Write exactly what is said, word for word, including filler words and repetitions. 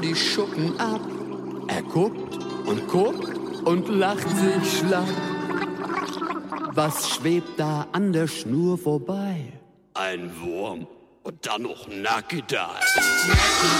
ihm die Schuppen ab. Er guckt und guckt und lacht sich schlapp. Was schwebt da an der Schnur vorbei? Ein Wurm und dann noch Nackedei.